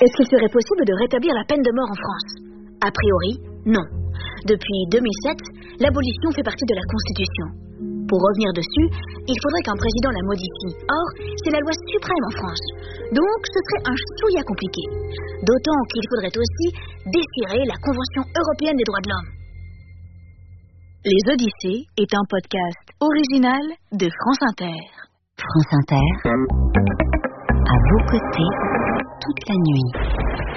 Est-ce qu'il serait possible de rétablir la peine de mort en France? A priori, non. Depuis 2007, l'abolition fait partie de la Constitution. Pour revenir dessus, il faudrait qu'un président la modifie. Or, c'est la loi suprême en France. Donc, ce serait un chouïa compliqué. D'autant qu'il faudrait aussi déchirer la Convention européenne des droits de l'homme. Les Odyssées est un podcast original de France Inter. France Inter, à vos côtés, toute la nuit.